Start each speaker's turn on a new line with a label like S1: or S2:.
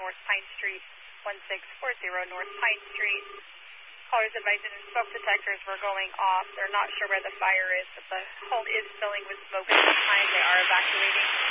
S1: North Pine Street, 1640 North Pine Street. Callers advising that smoke detectors were going off. They're not sure where the fire is, but the home is filling with smoke at this time. They are evacuating.